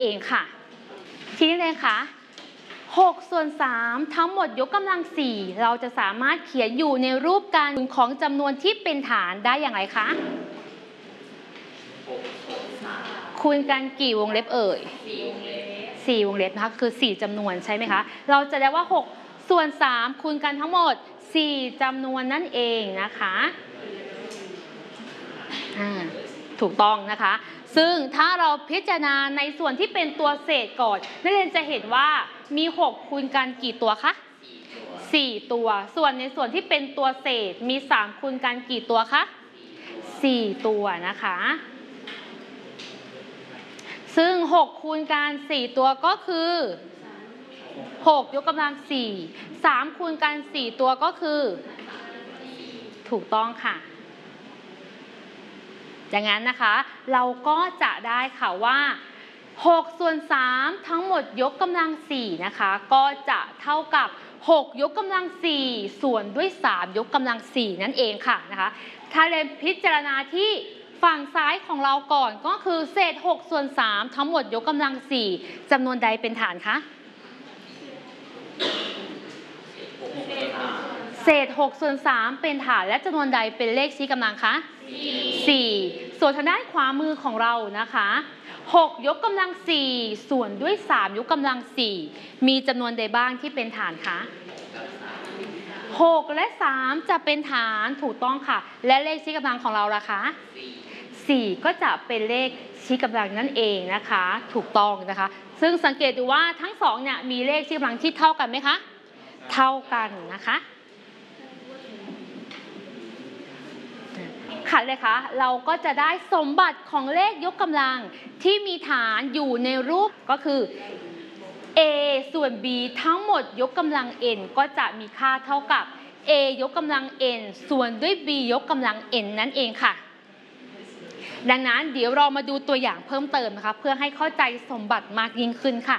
เองค่ะทีนี้เลยค่ะ6 ส่วน 3ทั้งหมดยกกำลัง4เราจะสามารถเขียนอยู่ในรูปการของจำนวนที่เป็นฐานได้อย่างไรคะคูณกันกี่วงเล็บเอ่ย4 วงเล็บนะคะคือ4จำนวนใช่ไหมคะเราจะได้ว่า6 ส่วน 3คูณกันทั้งหมด4จำนวนนั่นเองนะคะถูกต้องนะคะซึ่งถ้าเราพิจารณาในส่วนที่เป็นตัวเศษก่อนนักเรียนจะเห็นว่ามี6คูณกันกี่ตัวคะ4ตัวส่วนในส่วนที่เป็นตัวเศษมี3คูณกันกี่ตัวคะ4ตัวนะคะซึ่ง6คูณกัน4ตัวก็คือ6ยกกำลัง4 3คูณกัน4ตัวก็คือถูกต้องค่ะอย่างนั้นนะคะเราก็จะได้ค่ะว่า6 ส่วน 3ทั้งหมดยกกำลัง4นะคะก็จะเท่ากับ6ยกกำลัง4ส่วนด้วย3ยกกำลัง4นั่นเองค่ะนะคะถ้าเรียนพิจารณาที่ฝั่งซ้ายของเราก่อนก็คือเศษ6 ส่วน 3ทั้งหมดยกกำลัง4จำนวนใดเป็นฐานคะเศษ6 ส่วน 3เป็นฐานและจำนวนใดเป็นเลขชี้กำลังคะ4ส่วนทางด้านขวามือของเรานะคะ6ยกกำลัง4ส่วนด้วย3ยกกำลัง4มีจำนวนใดบ้างที่เป็นฐานคะ6และ3จะเป็นฐานถูกต้องค่ะและเลขชี้กำลังของเราล่ะคะ4ก็จะเป็นเลขชี้กำลังนั่นเองนะคะถูกต้องนะคะซึ่งสังเกตดูว่าทั้ง2เนี่ยมีเลขชี้กำลังที่เท่ากันไหมคะเท่ากันนะคะค่ะเลยค่ะเราก็จะได้สมบัติของเลขยกกำลังที่มีฐานอยู่ในรูปก็คือ a ส่วน b ทั้งหมดยกกำลัง n ก็จะมีค่าเท่ากับ a ยกกำลัง n ส่วนด้วย b ยกกำลัง n นั่นเองค่ะดังนั้นเดี๋ยวเรามาดูตัวอย่างเพิ่มเติมนะคะเพื่อให้เข้าใจสมบัติมากยิ่งขึ้นค่ะ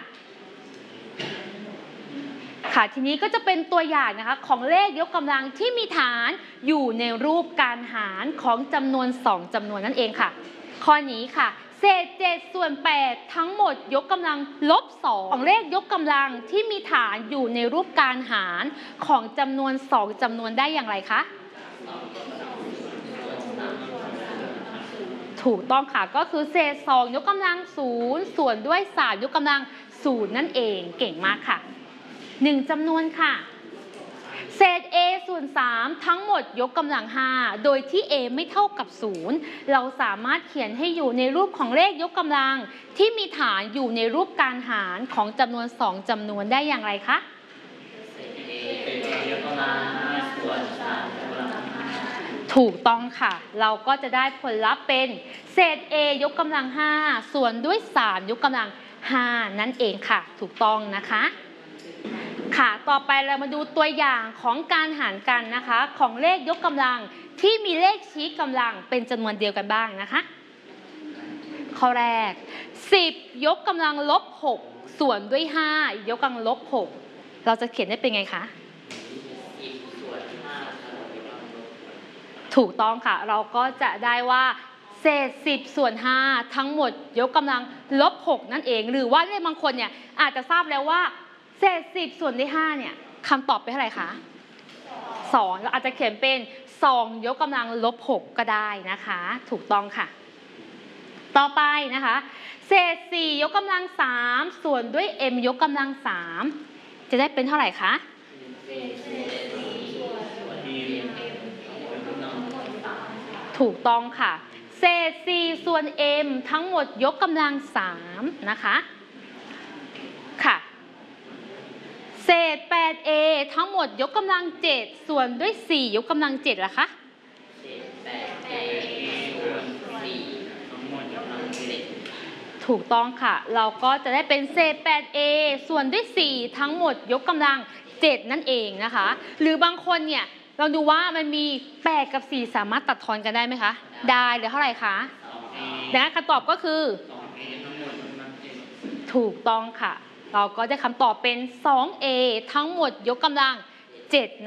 ค่ะทีนี้ก็จะเป็นตัวอย่างนะคะของเลขยกกำลังที่มีฐานอยู่ในรูปการหารของจำนวน2จำนวนนั่นเองค่ะข้อนี้ค่ะเศษ7 ส่วน 8ทั้งหมดยกกำลังลบ2ของเลขยกกำลังที่มีฐานอยู่ในรูปการหารของจำนวน2จำนวนได้อย่างไรคะถูกต้องค่ะก็คือเศษ2ยกกำลัง0ส่วนด้วย3ยกกำลัง0นั่นเองเก่งมากค่ะ1จำนวนค่ะเศษ a ส่วน 3ทั้งหมดยกกำลัง5โดยที่ a ไม่เท่ากับ0เราสามารถเขียนให้อยู่ในรูปของเลขยกกำลังที่มีฐานอยู่ในรูปการหารของจำนวน2จำนวนได้อย่างไรคะถูกต้องค่ะเราก็จะได้ผลลัพธ์เป็นเศษ a ยกกำลัง5ส่วนด้วย3ยกกำลัง5นั่นเองค่ะถูกต้องนะคะค่ะต่อไปเรามาดูตัวอย่างของการหารกันนะคะของเลขยกกำลังที่มีเลขชี้กำลังเป็นจำนวนเดียวกันบ้างนะคะข้อแรก10ยกกำลังลบ6ส่วนด้วย5ยกกำลังลบ6เราจะเขียนได้เป็นไงคะถูกต้องค่ะเราก็จะได้ว่าเศษ10 ส่วน 5ทั้งหมดยกกำลังลบ6นั่นเองหรือว่าเลขบางคนเนี่ยอาจจะทราบแล้วว่าเศษ10ส่วนด้วย5เนี่ยคำตอบเป็นเท่าไหร่คะ2เราอาจจะเขียนเป็น2ยกกำลังลบ6ก็ได้นะคะถูกต้องค่ะต่อไปนะคะเศษ4ยกกำลัง3ส่วนด้วย m ยกกำลัง3จะได้เป็นเท่าไหร่คะถูกต้องค่ะเศษ4ส่วน m ทั้งหมดยกกำลัง3นะคะค่ะเศษ 8a ทั้งหมดยกกำลัง7ส่วนด้วย4ยกกำลัง7ล่ะคะถูกต้องค่ะเราก็จะได้เป็นเศษ 8a ส่วนด้วย4ทั้งหมดยกกำลัง7นั่นเองนะคะหรือบางคนเนี่ยเราดูว่ามันมี8กับ4สามารถตัดทอนกันได้ไหมคะได้เหลือเท่าไหร่คะดังนั้นคำตอบก็คือถูกต้องค่ะเราก็ได้คำตอบเป็น 2a ทั้งหมดยกกำลัง7